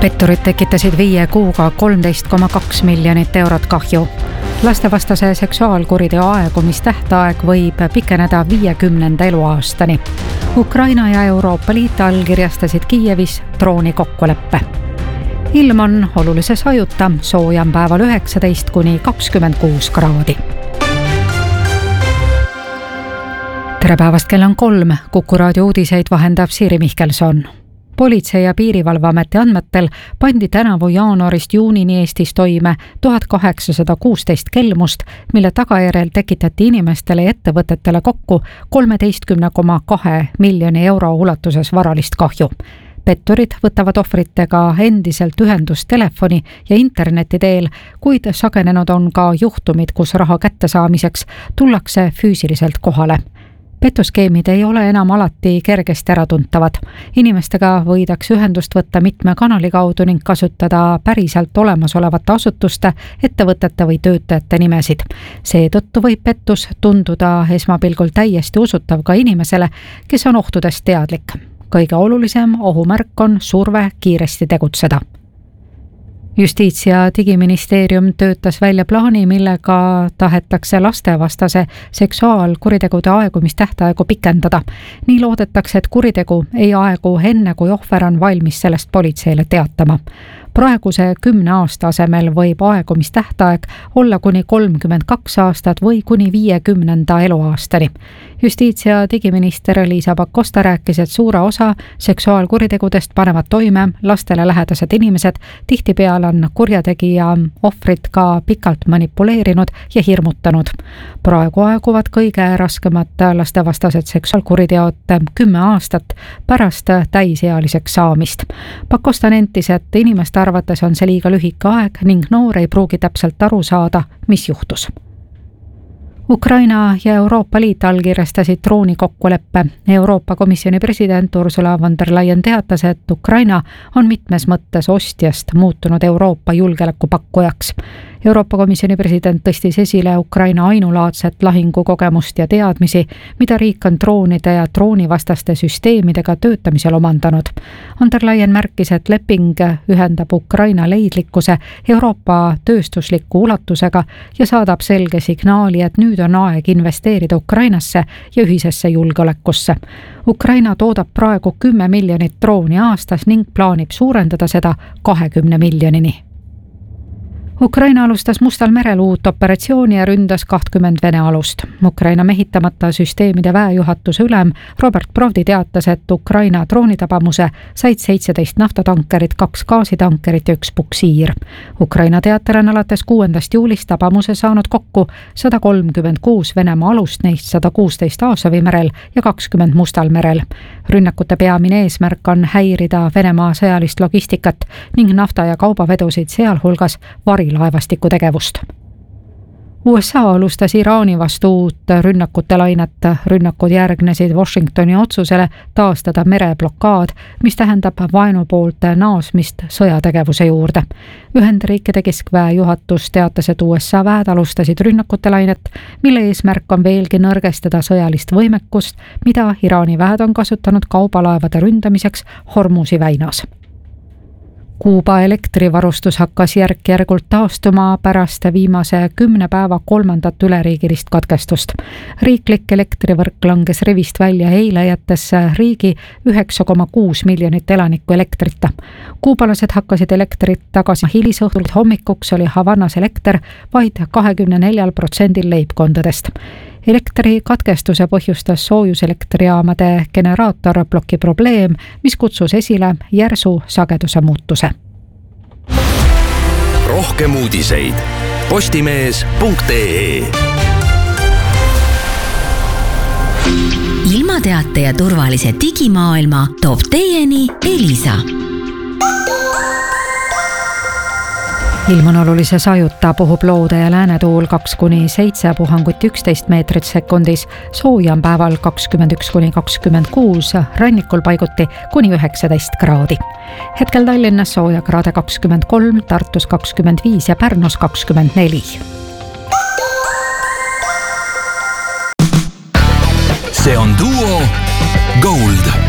Petturid tekitasid 5 kuuga 13,2 miljonit eurot kahju. Lastevastase seksuaalkuriteo aegumistähtaeg võib pikeneda 50. eluaastani. Ukraina ja Euroopa Liit allkirjastasid Kiievis droonikokkuleppe. Ilm on olulise sajuta, soojam päeval 19 kuni 26 kraadi. Tere päevast, kell on 3. Kuku raadio uudiseid vahendab Siiri Mihkelson. Politsei- ja piirivalveameti andmetel pandi tänavu jaanuarist juunini Eestis toime 1816 kelmust, mille tagajärjel tekitati inimestele ja ettevõtetele kokku 13,2 miljoni euro ulatuses varalist kahju. Petturid võtavad ohvritega endiselt ühendust telefoni ja interneti teel, kuid sagenenud on ka juhtumid, kus raha kättesaamiseks tullakse füüsiliselt kohale. Petuskeemid ei ole enam alati kergesti äratuntavad. Inimestega võidakse ühendust võtta mitme kanali kaudu ning kasutada päriselt olemasolevate asutuste, ettevõtete või töötajate nimesid. Seetõttu võib pettus tunduda esmapilgul täiesti usutav ka inimesele, kes on ohtudest teadlik. Kõige olulisem ohumärk on surve kiiresti tegutseda. Justiits- ja Digiministeerium töötas välja plaani, millega tahetakse lastevastase seksuaalkuritegude aegumistähtaegu pikendada. Nii loodetakse, et kuritegu ei aegu enne, kui ohver on valmis sellest politseile teatama. Praeguse 10 aasta asemel võib aegumistähtaeg olla kuni 32 aastat või kuni 50. eluaastani. Justiits- ja digiminister Liisa Pakosta rääkis, et suure osa seksuaalkuritegudest panevad toime lastele lähedased inimesed. Tihtipeale on kurjategija ohvrit ka pikalt manipuleerinud ja hirmutanud. Praegu aeguvad kõige raskemad lastevastased seksuaalkuriteod 10 aastat pärast täisealiseks saamist. Pakosta nentis, et inimeste arvates on see liiga lühike aeg ning noor ei pruugi täpselt aru saada, mis juhtus. Ukraina ja Euroopa Liit allkirjastasid droonikokkuleppe. Euroopa Komisjoni president Ursula von der Leyen teatas, et Ukraina on mitmes mõttes ostjast muutunud Euroopa julgeolekupakkujaks. Euroopa Komisjoni president tõstis esile Ukraina ainulaadset lahingukogemust ja teadmisi, mida riik on droonide ja droonivastaste süsteemidega töötamisel omandanud. Von der Leyen märkis, et leping ühendab Ukraina leidlikkuse Euroopa tööstusliku ulatusega ja saadab selge signaali, et nüüd on aeg investeerida Ukrainasse ja ühisesse julgeolekusse. Ukraina toodab praegu 10 miljonit drooni aastas ning plaanib suurendada seda 20 miljonini. Ukraina alustas Mustal merel uut operatsiooni ja ründas 20 Vene alust. Ukraina mehitamata süsteemide väejuhatuse ülem Robert Brovdi teatas, et Ukraina droonitabamuse said 17 naftatankerit, 2 gaasitankerit ja 1 puksiir. Ukraina teatel on alates 6. juulist tabamuse saanud kokku 136 Venemaa alust, neist 116 Aasovi merel ja 20 Mustal merel. Rünnakute peamine eesmärk on häirida Venemaa sõjalist logistikat ning nafta- ja kaubavedusid, sealhulgas varilaevastiku tegevust. USA alustas Iraani vastu uut rünnakute lainet. Rünnakud järgnesid Washingtoni otsusele taastada mereblokaad, mis tähendab vaenu poolt naasmist sõjategevuse juurde. Ühendriikide keskväe juhatus teatas, et USA väed alustasid rünnakute lainet, mille eesmärk on veelgi nõrgestada sõjalist võimekust, mida Iraani väed on kasutanud kaubalaevade ründamiseks Hormuzi väinas. Kuuba elektrivarustus hakkas järk-järgult taastuma pärast viimase 10 päeva 3. üleriigilist katkestust. Riiklik elektrivõrk langes rivist välja eile, jättes riigi 9,6 miljonit elanikku elektrita. Kuubalased hakkasid elektrit tagasi hilisõhtul, hommikuks oli Havannas elekter vaid 24% leibkondadest. Elektrikatkestuse põhjustas soojuselektrijaamade generaatorploki probleem, mis kutsus esile järsu sageduse muutuse. Rohkem uudiseid postimees.ee. Ilmateate ja turvalise digimaailma toob teieni Elisa. Ilm on olulise sajuta, puhub loode ja läänetuul 2-7 puhangut 11 meetrit sekundis, soojam päeval 21-26, rannikul paiguti kuni 19 kraadi. Hetkel Tallinnas sooja kraade 23, Tartus 25 ja Pärnus 24. See on Duo Gold.